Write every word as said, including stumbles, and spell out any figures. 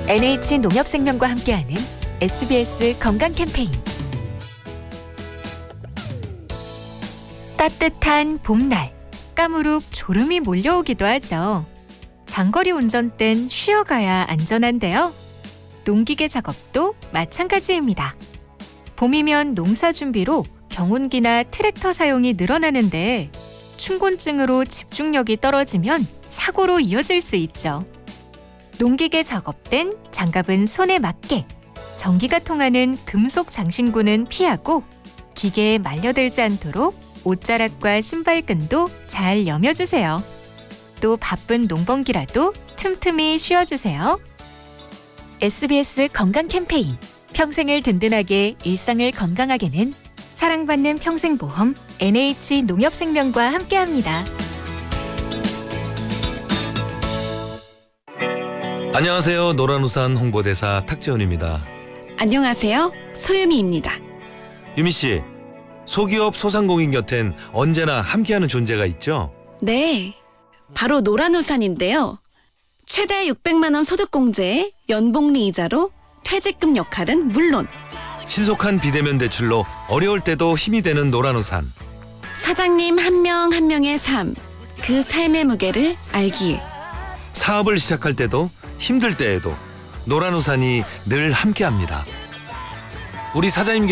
엔에이치농협생명과 함께하는 에스비에스 건강 캠페인. 따뜻한 봄날, 까무룩 졸음이 몰려오기도 하죠. 장거리 운전 땐 쉬어가야 안전한데요. 농기계 작업도 마찬가지입니다. 봄이면 농사 준비로 경운기나 트랙터 사용이 늘어나는데 춘곤증으로 집중력이 떨어지면 사고로 이어질 수 있죠. 농기계 작업 땐 장갑은 손에 맞게, 전기가 통하는 금속 장신구는 피하고 기계에 말려들지 않도록 옷자락과 신발끈도 잘 여며주세요. 또 바쁜 농번기라도 틈틈이 쉬어주세요. 에스비에스 건강 캠페인. 평생을 든든하게, 일상을 건강하게는 사랑받는 평생보험 엔에이치농협생명과 함께합니다. 안녕하세요. 노란우산 홍보대사 탁재훈입니다. 안녕하세요. 소유미입니다. 유미 씨, 소기업 소상공인 곁엔 언제나 함께하는 존재가 있죠? 네, 바로 노란우산인데요. 최대 육백만 원 소득공제에 연복리 이자로 퇴직금 역할은 물론 신속한 비대면 대출로 어려울 때도 힘이 되는 노란우산. 사장님 한 명 한 명의 삶, 그 삶의 무게를 알기에 사업을 시작할 때도 힘들 때에도 노란우산이 늘 함께합니다. 우리 사장님